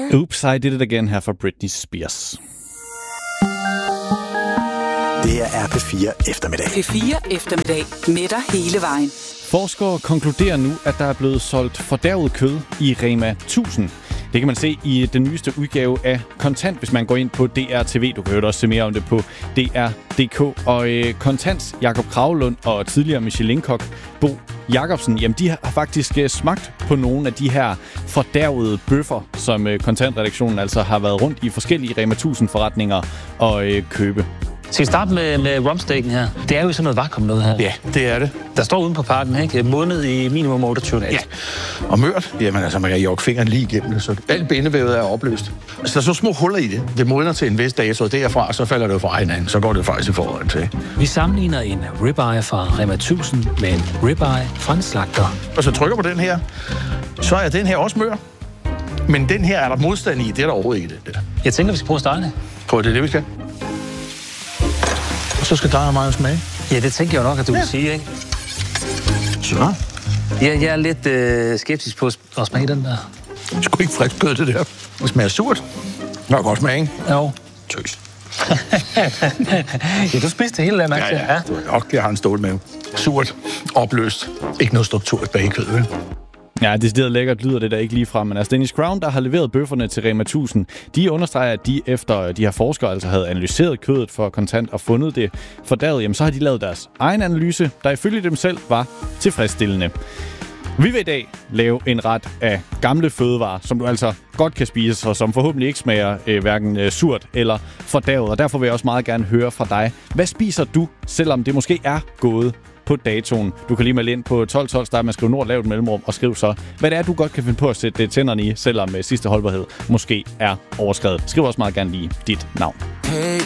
Oops, I did it again her fra Britney Spears. Det her er P4 Eftermiddag. P4 Eftermiddag med dig hele vejen. Forskere konkluderer nu, at der er blevet solgt fordærvet kød i Rema 1000. Det kan man se i den nyeste udgave af Kontant, hvis man går ind på DR.tv. Du kan jo også se mere om det på DR.dk. Og Kontants Jakob Kragelund og tidligere Michelin-kok Bo Jacobsen, jamen de har faktisk smagt på nogle af de her fordærvede bøffer, som Kontantredaktionen altså har været rundt i forskellige Rema 1000 forretninger og købe. Skal vi starte med rumsteaken her? Det er jo sådan noget vakuum noget her. Ja, det er det. Der står uden på pakken, ikke? Måned i minimum 28 dage. Ja, og mørt, jamen altså, man kan jokke fingeren lige igennem det, så alt bindevævet er opløst. Altså, der er så små huller i det. Det modner til en vis dato, og derfra, så falder det jo fra hinanden. Så går det faktisk i forhold til. Vi sammenligner en ribeye fra Rema 1000 med en ribeye fra en slagter. Og så trykker på den her, så er den her også mør. Men den her er der modstand i, det er der overhovedet ikke det der. Jeg tænker, vi skal prøve at starte. Prøv det, vi skal. Og så skal der have meget smag. Ja, det tænker jeg jo nok, at du vil sige, ikke? Så. Ja, jeg er lidt skeptisk på at smage den der. Det er sgu ikke frisk kød, det der. Det smager surt. Nå, godt smag, ikke? Jo. Tøs. Ja, du spiste det hele der, Max. Ja. Jeg har en stål med. Surt. Opløst. Ikke noget struktur bag kød, vel? Ja, decideret lækkert lyder det der ikke lige frem, men altså Danish Crown, der har leveret bøfferne til Rema 1000, de understreger, at de efter de her forskere altså havde analyseret kødet for Kontant og fundet det fordærvet, jamen så har de lavet deres egen analyse, der ifølge dem selv var tilfredsstillende. Vi vil i dag lave en ret af gamle fødevarer, som du altså godt kan spise, og som forhåbentlig ikke smager hverken surt eller fordærvet, og derfor vil jeg også meget gerne høre fra dig. Hvad spiser du, selvom det måske er gået på datoen? Du kan lige melde ind på 1212, start med at skrive Nord, lav et mellemrum og skriv så, hvad det er, du godt kan finde på at sætte tænderne i, selvom sidste holdbarhed måske er overskredet. Skriv også meget gerne lige dit navn.